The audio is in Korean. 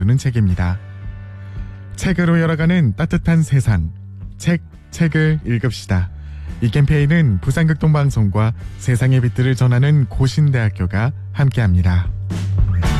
주는 책입니다. 책으로 열어가는 따뜻한 세상, 책을 읽읍시다. 이 캠페인은 부산극동방송과 세상의 빛들을 전하는 고신대학교가 함께합니다.